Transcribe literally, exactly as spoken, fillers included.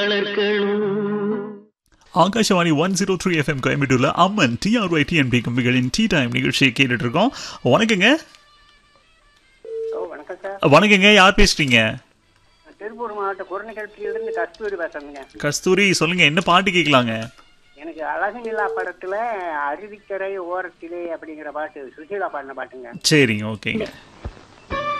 Akashvani one zero three FM கோயம்புத்தூர்ல அம்மன் TRY DNB கம்பிகளின் tea time நிகழ்ச்சியை கேட்டுட்டு இருக்கோம். வணக்கங்க. வணக்கங்க, யார் பேசுறீங்க? திருப்பூர் மாவட்ட குரநிகழ்ச்சியிலிருந்து கஸ்தூரி பேசுறேங்க. கஸ்தூரி, சொல்லுங்க, என்ன பாட்டு கேட்கலாங்க? எனக்கு அழகு நிலா படத்துல அருவிக்கரை ஓரத்திலே அப்படிங்கிற பாட்டு சுசீலா பாடின பாட்டுங்க. சரிங்க, ஓகேங்க.